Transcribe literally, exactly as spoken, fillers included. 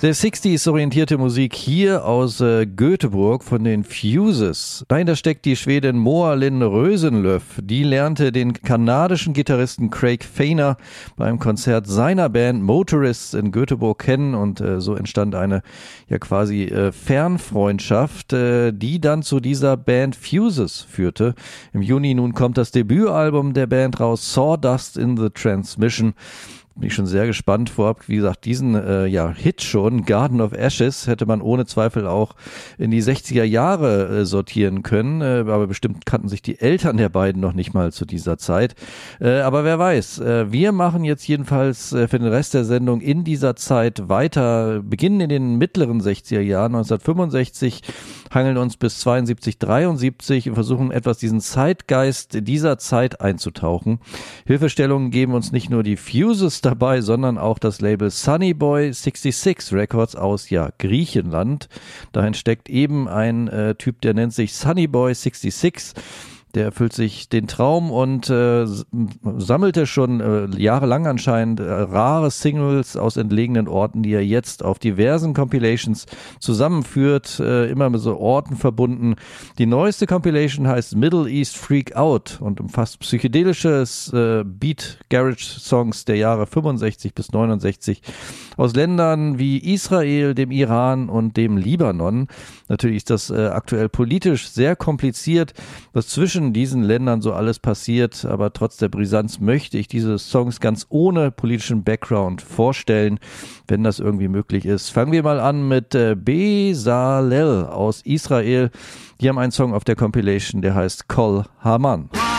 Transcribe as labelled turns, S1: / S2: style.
S1: Der sechziger orientierte Musik hier aus äh, Göteborg von den Fuses. Dahinter steckt die Schwedin Moa Linn Rösenlöf. Die lernte den kanadischen Gitarristen Craig Feiner beim Konzert seiner Band Motorists in Göteborg kennen und äh, so entstand eine ja quasi äh, Fernfreundschaft, äh, die dann zu dieser Band Fuses führte. Im Juni nun kommt das Debütalbum der Band raus, Sawdust in the Transmission. Bin ich schon sehr gespannt vorab. Wie gesagt, diesen äh, ja, Hit schon, Garden of Ashes, hätte man ohne Zweifel auch in die sechziger Jahre äh, sortieren können. Äh, aber bestimmt kannten sich die Eltern der beiden noch nicht mal zu dieser Zeit. Äh, aber wer weiß. Äh, wir machen jetzt jedenfalls äh, für den Rest der Sendung in dieser Zeit weiter, beginnen in den mittleren sechziger Jahren, neunzehnhundertfünfundsechzig, hangeln uns bis zweiundsiebzig, dreiundsiebzig und versuchen etwas diesen Zeitgeist dieser Zeit einzutauchen. Hilfestellungen geben uns nicht nur die Fuses dabei, sondern auch das Label Sunnyboy sechsundsechzig Records aus ja Griechenland. Dahin steckt eben ein äh, Typ, der nennt sich Sunnyboy sechsundsechzig. Der erfüllt sich den Traum und äh, sammelte schon äh, jahrelang anscheinend äh, rare Singles aus entlegenen Orten, die er jetzt auf diversen Compilations zusammenführt, äh, immer mit so Orten verbunden. Die neueste Compilation heißt Middle East Freak Out und umfasst psychedelische äh, Beat-Garage-Songs der Jahre fünfundsechzig bis neunundsechzig aus Ländern wie Israel, dem Iran und dem Libanon. Natürlich ist das äh, aktuell politisch sehr kompliziert, was zwischen diesen Ländern so alles passiert, aber trotz der Brisanz möchte ich diese Songs ganz ohne politischen Background vorstellen, wenn das irgendwie möglich ist. Fangen wir mal an mit äh, Bezalel aus Israel. Die haben einen Song auf der Compilation, der heißt Kol Haman.